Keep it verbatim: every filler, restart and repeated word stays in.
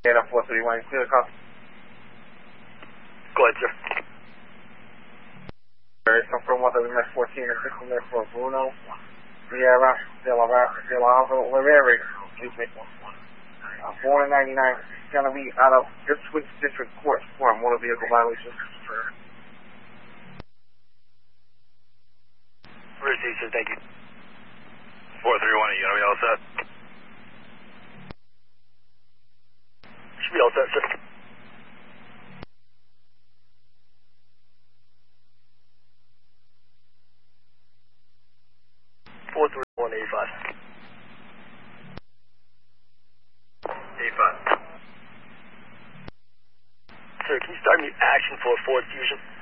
Data four three one, clear the call. Go ahead, sir. Alright, confirm what the M S fourteen is six from there for Bruno. Sierra, De La De La Rivera, excuse me. Uh, born in ninety-nine, gonna be out of Ipswich District Court for a motor vehicle violation. Received, sir, thank you. four three one, are you gonna be all set? Should be all set, sir. four three one eighty-five. eighty-five. Sir, can you start me action for a Ford Fusion?